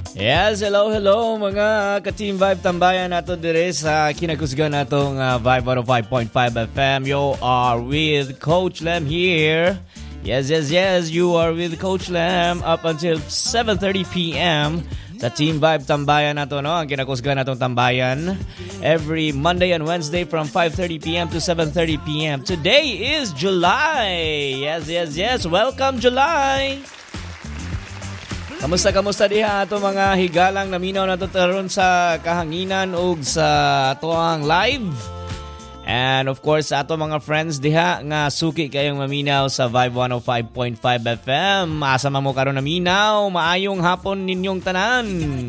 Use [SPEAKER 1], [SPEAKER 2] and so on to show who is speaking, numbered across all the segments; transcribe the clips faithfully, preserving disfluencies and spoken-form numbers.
[SPEAKER 1] Yes, hello, hello mga ka-Team Vibe tambayan nato dire sa kinakusgan natong uh, Vibe one oh five point five F M. You are with Coach Lem here. Yes, yes, yes, you are with Coach Lem up until seven thirty p.m. sa Team Vibe tambayan nato, no? Ang kinakusgan natong tambayan every Monday and Wednesday from five thirty p.m. to seven thirty p.m. Today is July. Yes, yes, yes. Welcome July. Kamusta kamusta diha ato mga higalang naminaw na taron sa kahanginan ug sa atoang live. And of course sa ato mga friends diha nga suki kayong maminaw sa Vibe one oh five point five F M. Asa man mo karon naminaw, maayong hapon ninyong tanan.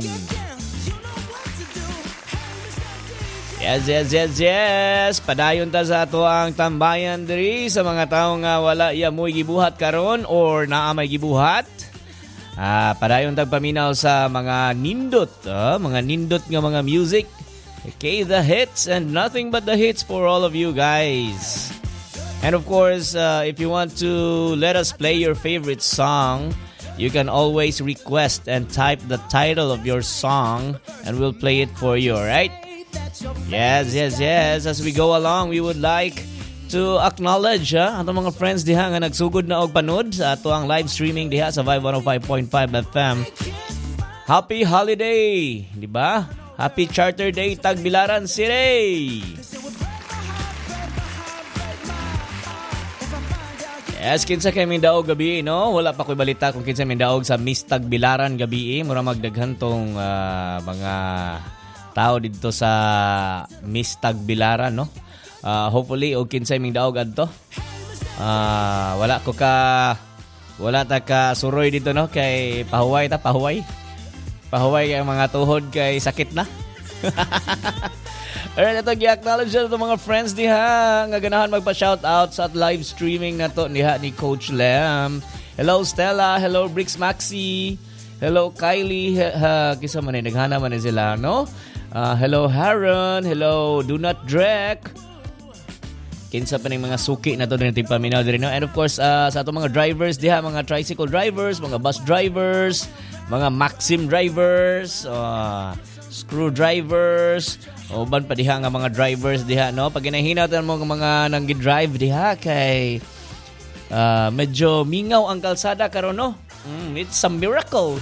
[SPEAKER 1] Yes, yes, yes, yes. Padayon ta sa ato ang tambayan diri sa mga tawo nga wala iya mo'y gibuhat karon or naa may gibuhat. Ah, padayon tag paminaw sa mga nindot, uh, mga nindot nga mga music. Okay, the hits and nothing but the hits for all of you guys. And of course, uh, if you want to let us play your favorite song, you can always request and type the title of your song and we'll play it for you, alright? Yes, yes, yes. As we go along, we would like to acknowledge ha, ato mga friends diha nga nagsugod na og panood sa ato ang live streaming diha sa Vibe one oh five point five F M. Happy holiday, di ba? Happy Charter Day Tagbilaran City. Yes, kinsa kay mindaog gabi, no? Wala pa ko'y balita kung kinsa mindaog sa Miss Tagbilaran gabi, mura magdaghan tong uh, mga tao dito sa Miss Tagbilaran, no? Uh, hopefully og kinsay ming daog adto. Ah, uh, wala ko ka wala ta ka suroy dito, no, kay pahuway ta, pahuway. Pahuway kay mga tuhod kay sakit na. Alright, ito gi-acknowledge na mga friends diha nga ganahan magpa-shout out sa live streaming nato niha ni Coach Lem. Hello Stella, hello Bricks Maxi, hello Kylie, ha, kisa man ni naghana man sila, no? Uh, hello Haron, hello Do Not Drek. Kinsa pa ning mga suki na to din natin paminaw din, no? And of course, uh, sa ato mga drivers diha, mga tricycle drivers, mga bus drivers, mga Maxim drivers, uh, screw drivers, uban pa diha nga mga drivers diha, no? Pag ginahinaw tan mo mga nang gi-drive diha kay uh, medyo mingaw ang kalsada karon, no? Mm, it's a miracle.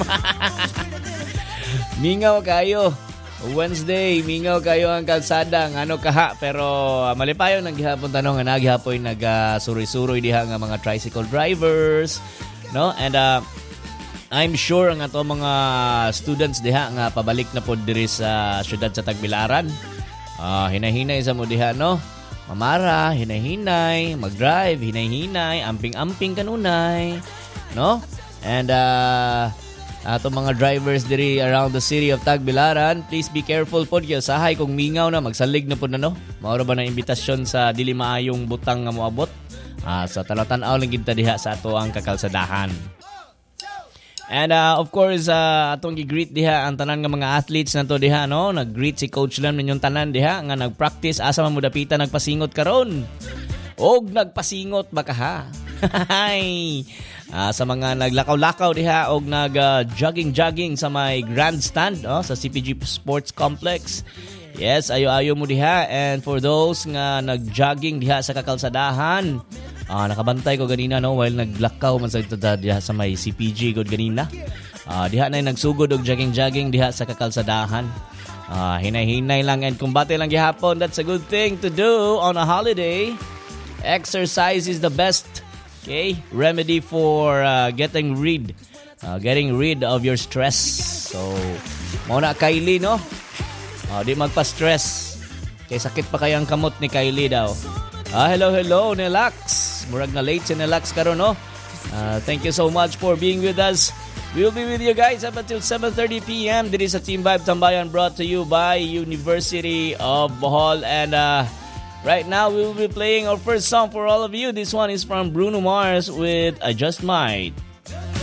[SPEAKER 1] Mingaw kayo. Wednesday, mingaw kayo ang kalsada ng ano kaha, pero uh, malipayon nang gihapon tanong nga nagihapon nag uh, suroy-suroy diha nga mga tricycle drivers, no? And uh, I'm sure nga to mga students diha nga pabalik na pod diri sa syudad sa Tagbilaran. Uh, hinahinay sa mo diha, no? Mamara, hinahinay, mag-drive, hinahinay, amping-amping kanunay, no? And uh ato mga drivers diri around the city of Tagbilaran, please be careful pod kay usahay kung mingaw na magsalig na pod na, no. Maoro ba na imbitasyon sa dili maayong butang nga moabot ah, sa talatan-aw lang gid ta diha sa ato ang kakalsadahan. And uh, of course uh, atong gi-greet diha ang tanan nga mga athletes nato diha, no. Nag-greet si Coach Lem ninyong tanan diha nga nag-practice asa man mo dapita nagpasingot karon. Og nagpasingot baka ha. Hay. Uh, sa mga naglakaw-lakaw diha og nag-jogging-jogging uh, sa may grandstand, oh, sa C P G Sports Complex. Yes, ayo-ayo mo diha. And for those nga nag-jogging diha sa kakalsadahan, uh, nakabantay ko ganina, no, while naglakaw man sa diha sa may C P G god ganina. Uh, diha na nagsugod og jogging-jogging diha sa kakalsadahan. Uh, hinay-hinay lang and kumbate lang gihapon. That's a good thing to do on a holiday. Exercise is the best, okay, remedy for uh, getting rid uh, getting rid of your stress. So mao na Kylie, no, uh, di magpa-stress kay sakit pa kayang kamot ni Kylie daw. Ah, hello hello Nelax, murag na late si Nelax karon, no. Uh, thank you so much for being with us. We'll be with you guys up until seven thirty p.m. Diri sa Team Vibe Tambayan, brought to you by University of Bohol. And uh, right now we will be playing our first song for all of you. This one is from Bruno Mars with I Just Might.